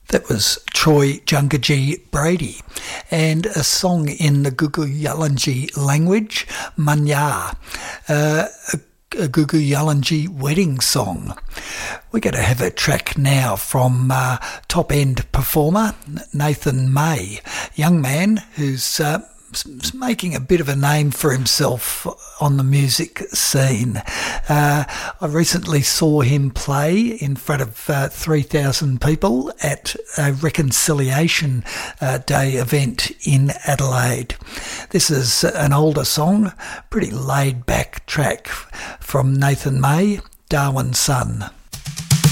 That was Troy Jungaji Brady, and a song in the Gugu-Yalanji language, Manya, a Gugu-Yalanji wedding song. We're going to have a track now from top-end performer Nathan May, young man who's making a bit of a name for himself on the music scene. I recently saw him play in front of 3,000 people at a Reconciliation Day event in Adelaide. This is an older song, pretty laid-back track from Nathan May, Darwin's Son.